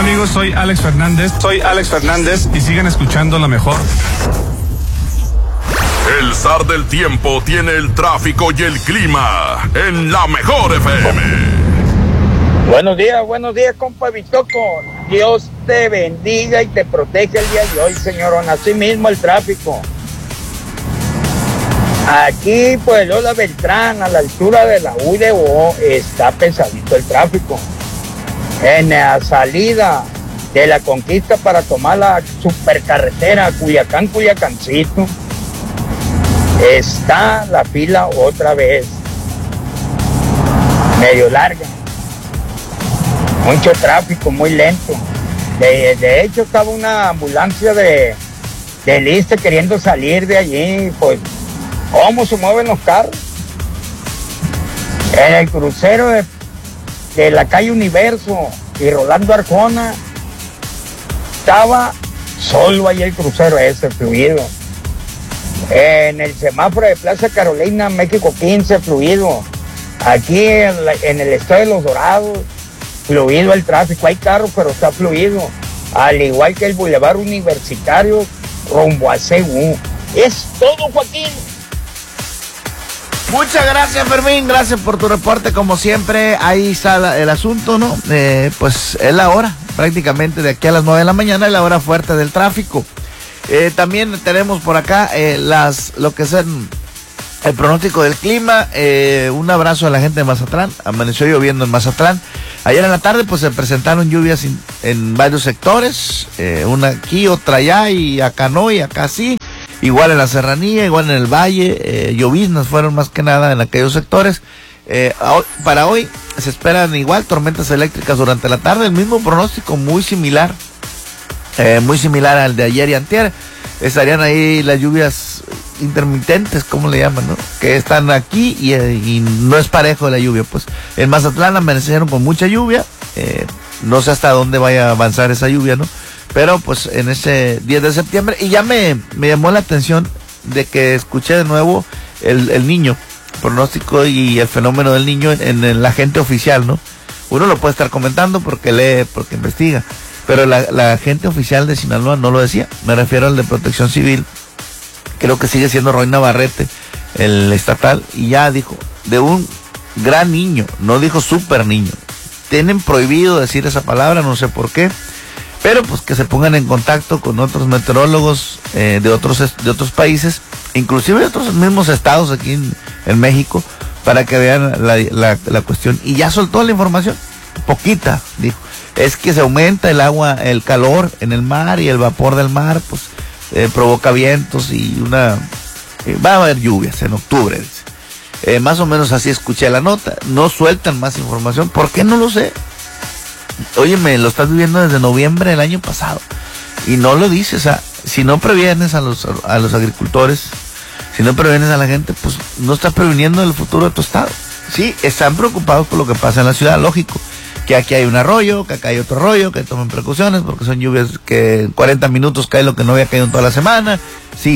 amigos? Soy Alex Fernández y siguen escuchando lo mejor. El zar del tiempo tiene el tráfico y el clima en La Mejor FM. Buenos días, compa Bitoco. Dios te bendiga y te protege el día de hoy, señorón. Así mismo el tráfico. Aquí, pues, Lola Beltrán, a la altura de la UDO, está pesadito el tráfico. En la salida de la Conquista para tomar la supercarretera Culiacán-Culiacancito, está la fila otra vez. Medio larga. Mucho tráfico, muy lento. De hecho, estaba una ambulancia de Liste queriendo salir de allí, pues, ¿cómo se mueven los carros? En el crucero de la calle Universo y Rolando Arjona, estaba solo ahí el crucero ese, fluido. En el semáforo de Plaza Carolina, México 15, fluido. Aquí en el estado de Los Dorados, fluido el tráfico. Hay carros, pero está fluido. Al igual que el Boulevard Universitario, rumbo a CU. Es todo, Joaquín. Muchas gracias, Fermín, gracias por tu reporte, como siempre. Ahí está el asunto, ¿no? Pues es la hora, prácticamente de aquí a las 9 de la mañana, es la hora fuerte del tráfico. También tenemos por acá lo que es el pronóstico del clima. Un abrazo a la gente de Mazatlán. Amaneció lloviendo en Mazatlán. Ayer en la tarde pues se presentaron lluvias en varios sectores, una aquí, otra allá, y acá no, y acá sí. Igual en la serranía, igual en el valle, lloviznas fueron más que nada en aquellos sectores. Para hoy se esperan igual tormentas eléctricas durante la tarde, el mismo pronóstico muy similar al de ayer y antier. Estarían ahí las lluvias intermitentes, ¿cómo le llaman, no? Que están aquí y no es parejo la lluvia, pues. En Mazatlán amanecieron con mucha lluvia, no sé hasta dónde vaya a avanzar esa lluvia, ¿no? Pero pues en ese 10 de septiembre, y ya me llamó la atención de que escuché de nuevo el niño, pronóstico y el fenómeno del niño en la agente oficial, ¿no? Uno lo puede estar comentando porque lee, porque investiga, pero la agente oficial de Sinaloa no lo decía. Me refiero al de Protección Civil, creo que sigue siendo Roy Navarrete, el estatal, y ya dijo, de un gran niño, no dijo super niño. Tienen prohibido decir esa palabra, no sé por qué. Pero pues que se pongan en contacto con otros meteorólogos de otros países, inclusive de otros mismos estados aquí en México, para que vean la cuestión. Y ya soltó la información, poquita, dijo. Es que se aumenta el agua, el calor en el mar, y el vapor del mar pues provoca vientos y va a haber lluvias en octubre, dice. Más o menos así escuché la nota. No sueltan más información. ¿Por qué? No lo sé. Óyeme, lo estás viviendo desde noviembre del año pasado y no lo dices. O sea, si no previenes a los agricultores, si no previenes a la gente, pues no estás previniendo el futuro de tu estado. Sí, están preocupados por lo que pasa en la ciudad, lógico, que aquí hay un arroyo, que acá hay otro arroyo, que tomen precauciones porque son lluvias que en 40 minutos cae lo que no había caído en toda la semana. Sí,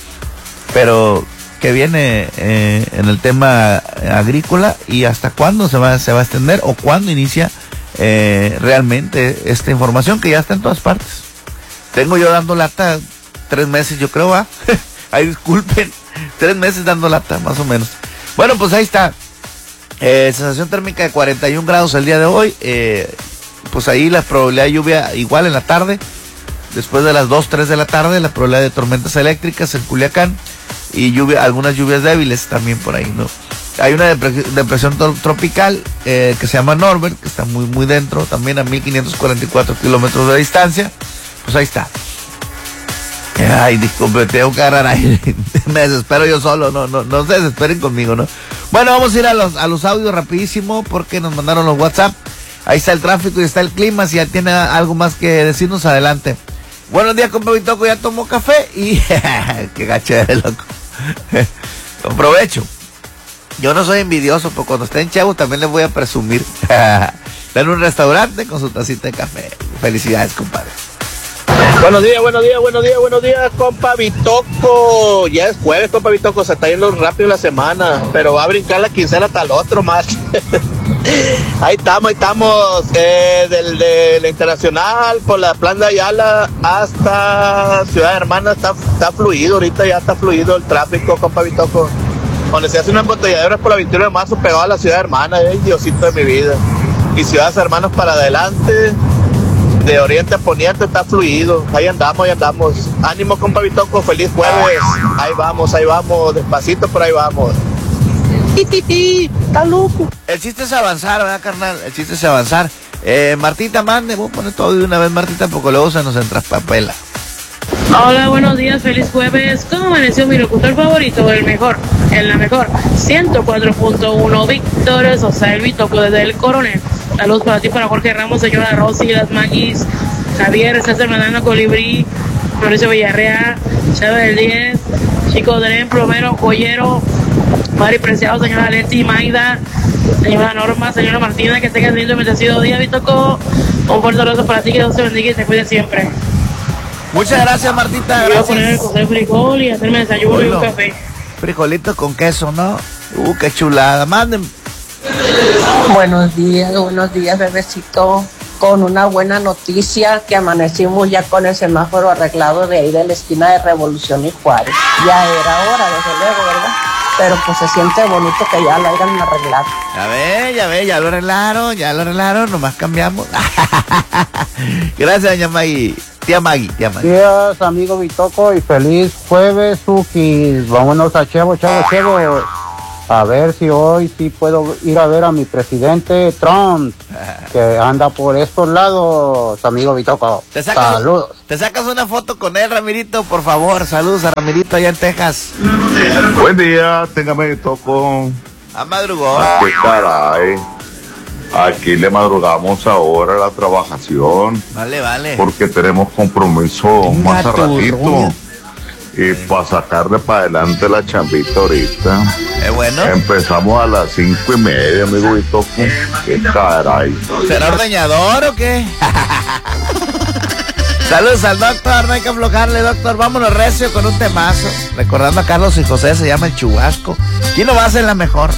pero que viene en el tema agrícola, y hasta cuándo se va a extender, o cuándo inicia realmente esta información que ya está en todas partes. Tengo yo dando lata 3 meses, yo creo, ¿ah? Ay, disculpen, 3 meses dando lata, más o menos. Bueno, pues ahí está. Sensación térmica de 41 grados el día de hoy. Pues ahí la probabilidad de lluvia igual en la tarde. Después de las 2, 3 de la tarde, la probabilidad de tormentas eléctricas en Culiacán. Y algunas lluvias débiles también por ahí, ¿no? Hay una depresión tropical que se llama Norbert, que está muy, muy dentro, también a 1544 kilómetros de distancia. Pues ahí está. Ay, disculpe, tengo que agarrar aire. Me desespero yo solo, no se desesperen conmigo, ¿no? Bueno, vamos a ir a los audios rapidísimo porque nos mandaron los WhatsApp. Ahí está el tráfico y está el clima. Si ya tiene algo más que decirnos, adelante. Buenos días, compa Bitoco, ya tomó café y qué gachere, loco. Con provecho. Yo no soy envidioso, pero cuando estén chavos también les voy a presumir. Están en un restaurante con su tacita de café. Felicidades, compadre. Buenos días, compa Bitoco. Ya es jueves, compa Bitoco, se está yendo rápido la semana, pero va a brincar la quincena hasta el otro más. Ahí estamos, de la Internacional por la Plan de Ayala hasta Ciudad Hermana está fluido, ahorita ya está fluido el tráfico, compa Bitoco. Donde se hacen unas embotelladeras por la 21 de marzo pegado a la Ciudad Hermana, Diosito de mi vida. Y Ciudades Hermanas para adelante, de oriente a poniente está fluido. Ahí andamos. Ánimo, compa Bitoco, feliz jueves. Ahí vamos, despacito, pero ahí vamos. Está loco. El chiste es avanzar, ¿verdad, carnal? El chiste es avanzar. Martita, mande, voy a poner todo de una vez, Martita, porque luego se nos entraspapela. Hola, buenos días, feliz jueves. ¿Cómo amaneció mi locutor favorito? El mejor, la mejor. 104.1, Víctor Sosa, el Bitoco desde el Coronel. Saludos para ti, para Jorge Ramos, señora Rosy, las Maguis, Javier, César Manano, Colibrí, Mauricio Villarreal, Chávez del 10, Chico Dren, Plomero, Joyero, Mari Preciado, señora Leti, Maida, señora Norma, señora Martina, que tengas lindo y bendecido día, Bitoco. Un fuerte abrazo para ti, que Dios te bendiga y te cuide siempre. Muchas gracias, Martita. Voy a poner el café frijol y hacerme desayuno y un café. Frijolito con queso, ¿no? Qué chulada. Manden. Buenos días, bebecito. Con una buena noticia, que amanecimos ya con el semáforo arreglado de ahí de la esquina de Revolución y Juárez. Ya era hora, desde luego, ¿verdad? Pero pues se siente bonito que ya lo hayan arreglado. Ya lo arreglaron, nomás cambiamos. Gracias, doña Maggie. Tía Maggie. Buenos días, amigo Bitoco, y feliz jueves, Suki. Vámonos a Chevo. A ver si hoy sí puedo ir a ver a mi presidente Trump, que anda por estos lados, amigo Bitoco. Saludos. ¿Te sacas una foto con él, Ramirito, por favor? Saludos a Ramirito allá en Texas. Buen día, téngame Bitoco. A madrugón. ¡Qué caray! Aquí le madrugamos ahora a la trabajación. Vale. Porque tenemos compromiso más a ratito. Y para sacarle para adelante la chambita ahorita. Bueno. Empezamos a las 5:30, amigo Bitoco. ¡Qué caray! ¿Será ordeñador o qué? Saludos al doctor, no hay que aflojarle, doctor. Vámonos recio con un temazo. Recordando a Carlos y José, se llama El Chubasco. ¿Quién lo va a hacer la mejor?